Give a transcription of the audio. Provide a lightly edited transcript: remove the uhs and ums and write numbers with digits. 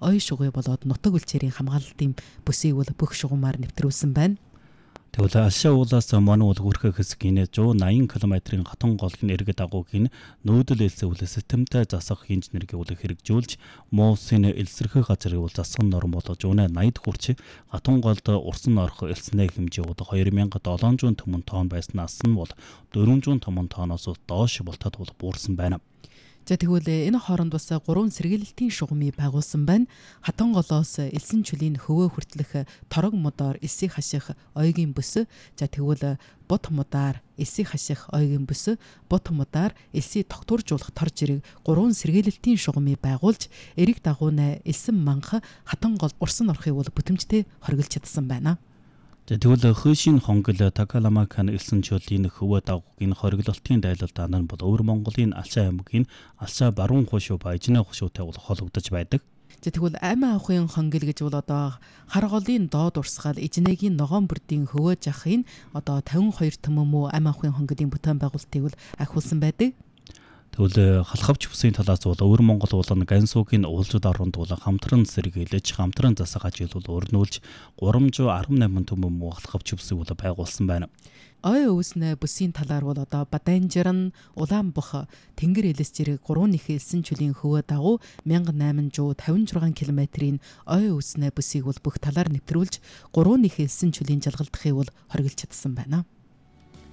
ой шугуй болоод нутаг үлчээрийн хамгаалалтын бүсийг бол бүх шугамаар нэвтрүүлсэн байна. Тэгвэл Алшаа уулаас Монуу хүрхэх хэсгийн 180 км-ийн хатан голгийн иргэд агуугийн нүүдэл элсэвлэ системтэй засах инженерийн үйл хэрэгжүүлж Муусын элсэрхэх газрыг засах норм болгож өнөө 80 хүрч хатан голд урсан орох элснээ хэмжээ 2700 томон тонн байснаас нь бол 400 томон тонноос доош болтод буурсан байна. За тэгвэл энэ хооронд бас 3 сэргээлтийн шугамыг байгуулсан байна. Хатан голоос элсэн чүлийн хөвөө хүртэлх торог модоор элсийг хаших ойгийн бүс. За тэгвэл бут модаар элсийг хаших ойгийн бүс, бут модаар элсийг тогтворжуулах тор жирэг 3 сэргээлтийн шугамыг байгуулж эрэг дагуунаа элсэн манх хатан гол урсан орохыг бол бүтэмжтэй хоригдж чадсан байна. Тэгвэл хөөшийн хонгол Такаламакан элсэн чөлийн хөвөө дагуугийн хориглолтын дайлалдаан нь бол өвөр Монголын Алшаа аймгийн Алшаа баруун хошуу Баяжны хошуутай холбогдож байдаг. За тэгвэл амь авахын хонгил гэж бол одоо хар голын доод урсгал эжнээгийн ногоон бүрдийн хөвөө жахын одоо 52 төмөмөө амь авахын хонгилын бүтээн байгуулалтыг бол ахиулсан байдаг. Тэгвэл халахвч бүсийн талаас бол өвөр Монгол уулан Гансуугийн уулзууд оронд бол хамтран сэргийлж хамтран засах ажил бол өрнүүлж 318 төмөмөө халахвч бүсийг бол байгуулсан байна. Ой өвснө бүсийн талаар бол одоо Баданжиран, Улаанбах, Тэнгэр элэс жирэг 3 нэх элсэн чүлийн хөвөө дагуу 1856 км-ийн ой өвснө бүсийг бол бүх талаар нэвтрүүлж 3 нэх элсэн чүлийн жалгалдахыг бол хоригдж чадсан байна.